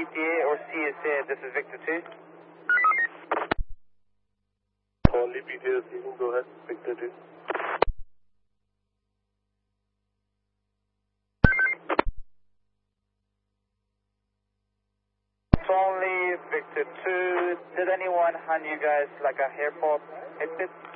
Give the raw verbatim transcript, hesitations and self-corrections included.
E T A or C S A, this is Victor two. Only P T A, you can go ahead, Victor two. It's only Victor two. Did anyone hand you guys like a hair pop headset?